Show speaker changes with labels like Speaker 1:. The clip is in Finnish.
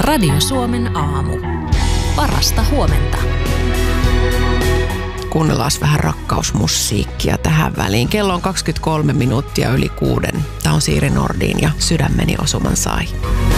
Speaker 1: Radio Suomen aamu. Parasta huomenta.
Speaker 2: Kuunnellaan vähän rakkausmusiikkia tähän väliin. Kello on 23 minuuttia yli 6. Tämä on Siiri Nordin ja Sydämeni osuman sai.